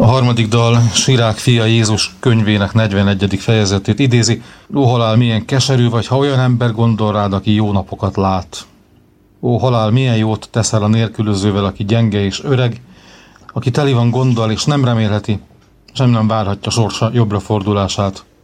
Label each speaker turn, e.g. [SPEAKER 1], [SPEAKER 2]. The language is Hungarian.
[SPEAKER 1] A harmadik dal Sirák fia Jézus könyvének 41. fejezetét idézi. Ó halál, milyen keserű vagy, ha olyan ember gondol rád, aki jó napokat lát. Ó halál, milyen jót teszel a nélkülözővel, aki gyenge és öreg, aki teli van gonddal és nem remélheti, sem nem várhatja sorsa jobbra fordulását.